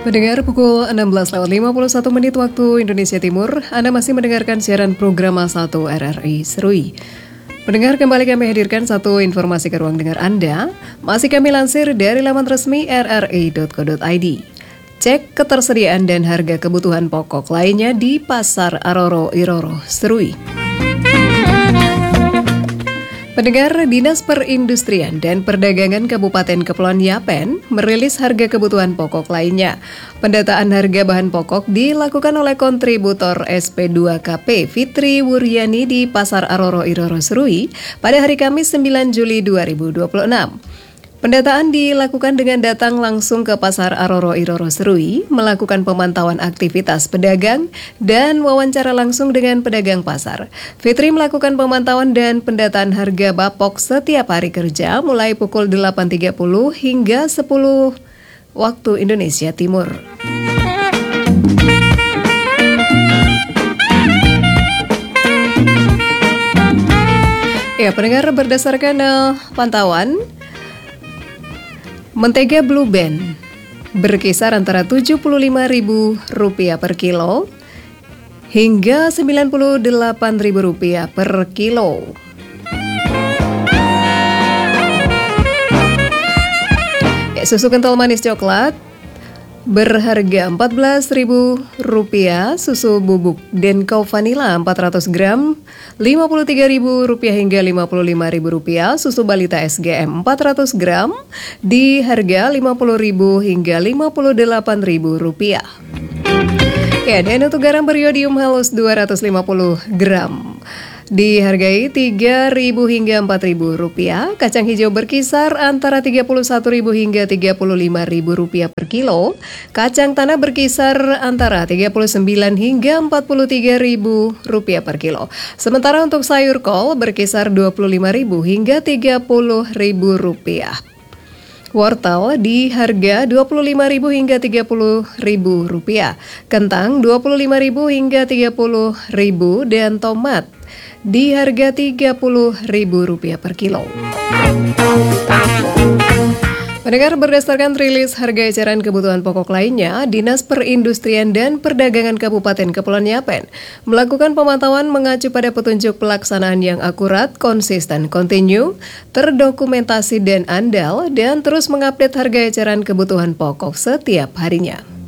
Pendengar pukul 16.51 waktu Indonesia Timur, Anda masih mendengarkan siaran program A1 RRI Serui. Pendengar, kembali kami hadirkan satu informasi ke ruang dengar Anda. Masih kami lansir dari laman resmi rri.co.id. Cek ketersediaan dan harga kebutuhan pokok lainnya di Pasar Aroro Iroro Serui. Pendengar, Dinas Perindustrian dan Perdagangan Kabupaten Kepulauan Yapen merilis harga kebutuhan pokok lainnya. Pendataan harga bahan pokok dilakukan oleh kontributor SP2KP Fitri Wuryani di Pasar Aroro Iroro Serui pada hari Kamis 9 Juli 2026. Pendataan dilakukan dengan datang langsung ke Pasar Aroro Iroro Serui, melakukan pemantauan aktivitas pedagang, dan wawancara langsung dengan pedagang pasar. Fitri melakukan pemantauan dan pendataan harga bapok setiap hari kerja mulai pukul 8.30 hingga 10 waktu Indonesia Timur. Ya, pendengar, berdasarkan pantauan, mentega Blue Band berkisar antara Rp75.000 per kilo hingga Rp98.000 per kilo. Susu kental manis coklat berharga Rp14.000, susu bubuk Denko Vanilla 400 gram Rp53.000 hingga Rp55.000, susu balita SGM 400 gram di harga Rp50.000 hingga Rp58.000. Ya, dan untuk garam beriodium halus 250 gram dihargai Rp3.000 hingga Rp4.000. Kacang hijau berkisar antara Rp31.000 hingga Rp35.000 per kilo. Kacang tanah berkisar antara Rp39 hingga Rp43.000 per kilo. Sementara untuk sayur kol berkisar Rp25.000 hingga Rp30.000. Wortel di harga Rp25.000 hingga Rp30.000. Kentang Rp25.000 hingga Rp30.000 dan tomat di harga Rp30.000 per kilo. Pendengar, berdasarkan rilis harga eceran kebutuhan pokok lainnya, Dinas Perindustrian dan Perdagangan Kabupaten Kepulauan Yapen melakukan pemantauan mengacu pada petunjuk pelaksanaan yang akurat, konsisten, kontinu, terdokumentasi dan andal, dan terus mengupdate harga eceran kebutuhan pokok setiap harinya.